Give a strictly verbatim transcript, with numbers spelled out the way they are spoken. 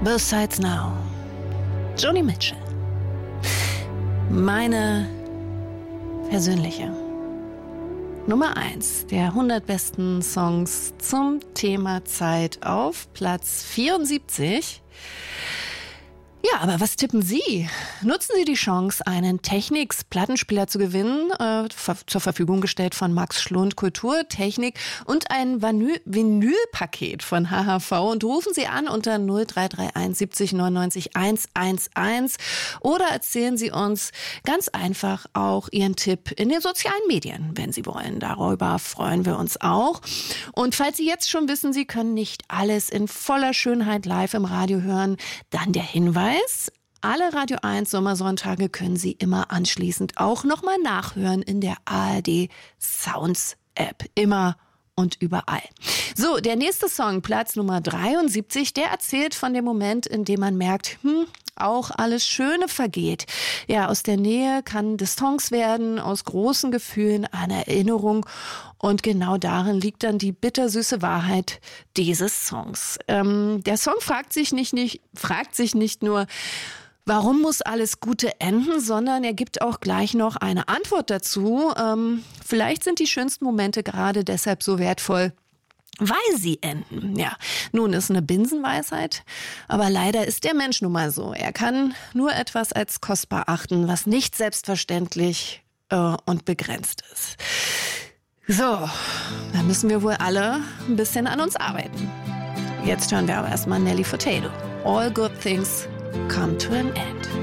Both Sides Now. Joni Mitchell. Meine persönliche Nummer eins der hundert besten Songs zum Thema Zeit auf Platz vierundsiebzig. Ja, aber was tippen Sie? Nutzen Sie die Chance, einen Technics-Plattenspieler zu gewinnen, äh, zur Verfügung gestellt von Max Schlund Kultur, Technik und ein Vinyl- Vinylpaket von H H V und rufen Sie an unter null drei drei eins siebzig neunundneunzig hundertundeins oder erzählen Sie uns ganz einfach auch Ihren Tipp in den sozialen Medien, wenn Sie wollen. Darüber freuen wir uns auch. Und falls Sie jetzt schon wissen, Sie können nicht alles in voller Schönheit live im Radio hören, dann der Hinweis: Alle Radio eins Sommersonntage können Sie immer anschließend auch nochmal nachhören in der A R D Sounds App. Immer und überall. So, der nächste Song, Platz Nummer dreiundsiebzig, der erzählt von dem Moment, in dem man merkt, hm, auch alles Schöne vergeht. Ja, aus der Nähe kann Distanz werden, aus großen Gefühlen eine Erinnerung. Und genau darin liegt dann die bittersüße Wahrheit dieses Songs. Ähm, der Song fragt sich nicht, nicht, fragt sich nicht nur, warum muss alles Gute enden, sondern er gibt auch gleich noch eine Antwort dazu. Ähm, vielleicht sind die schönsten Momente gerade deshalb so wertvoll, weil sie enden. Ja, nun ist eine Binsenweisheit, aber leider ist der Mensch nun mal so. Er kann nur etwas als kostbar achten, was nicht selbstverständlich äh, und begrenzt ist. So, dann müssen wir wohl alle ein bisschen an uns arbeiten. Jetzt hören wir aber erstmal Nelly Furtado. All good things come to an end.